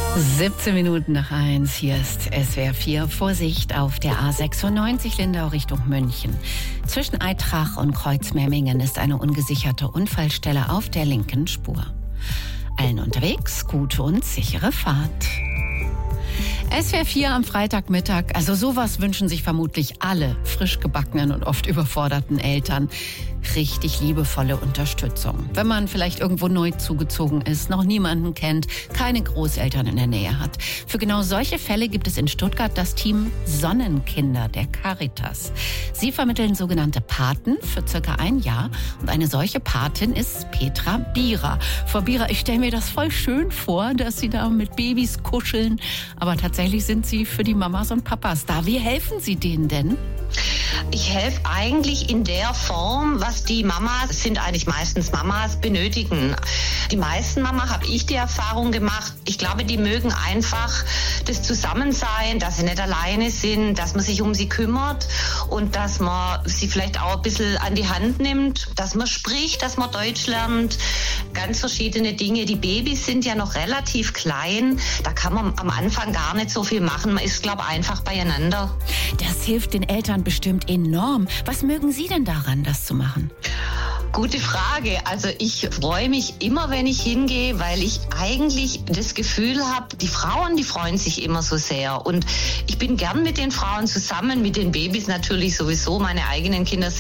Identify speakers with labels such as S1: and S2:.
S1: 17 Minuten nach 1, hier ist SWR 4. Vorsicht auf der A96 Lindau Richtung München. Zwischen Aitrach und Kreuzmermingen ist eine ungesicherte Unfallstelle auf der linken Spur. Allen unterwegs gute und sichere Fahrt. SWR 4 am Freitagmittag, also sowas wünschen sich vermutlich alle frisch gebackenen und oft überforderten Eltern. Richtig liebevolle Unterstützung. Wenn man vielleicht irgendwo neu zugezogen ist, noch niemanden kennt, keine Großeltern in der Nähe hat. Für genau solche Fälle gibt es in Stuttgart das Team Sonnenkinder der Caritas. Sie vermitteln sogenannte Paten für circa ein Jahr und eine solche Patin ist Petra Bierer. Frau Bierer, ich stelle mir das voll schön vor, dass Sie da mit Babys kuscheln, aber tatsächlich sind Sie für die Mamas und Papas da. Wie helfen Sie denen denn?
S2: Ich helfe eigentlich in der Form, was die Mamas, sind eigentlich meistens Mamas, benötigen. Die meisten Mamas, habe ich die Erfahrung gemacht, ich glaube, die mögen einfach das Zusammensein, dass sie nicht alleine sind, dass man sich um sie kümmert und dass man sie vielleicht auch ein bisschen an die Hand nimmt, dass man spricht, dass man Deutsch lernt, ganz verschiedene Dinge. Die Babys sind ja noch relativ klein, da kann man am Anfang gar nicht so viel machen. Man ist, glaube ich, einfach beieinander.
S1: Das hilft den Eltern bestimmt enorm. Was mögen Sie denn daran, das zu machen?
S2: Gute Frage. Also ich freue mich immer, wenn ich hingehe, weil ich eigentlich das Gefühl habe, die Frauen, die freuen sich immer so sehr. Und ich bin gern mit den Frauen zusammen, mit den Babys natürlich sowieso. Meine eigenen Kinder